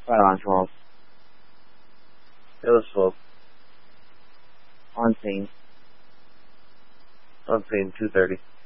Right on 12. It was 12. On scene. On scene, 2:30.